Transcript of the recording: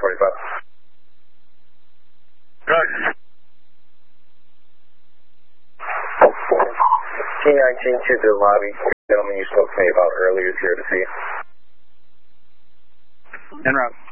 45. Good. T19 to the lobby. Gentleman you spoke to me about earlier is here to see you. En route.